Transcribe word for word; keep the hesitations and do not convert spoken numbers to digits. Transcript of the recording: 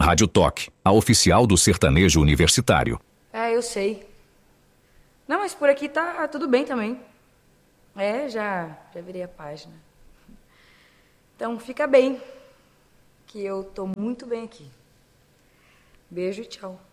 Rádio Toque, a oficial do sertanejo universitário. É, eu sei. Não, mas por aqui tá tudo bem também. É, já, já virei a página. Então, fica bem, que eu tô muito bem aqui. Beijo e tchau.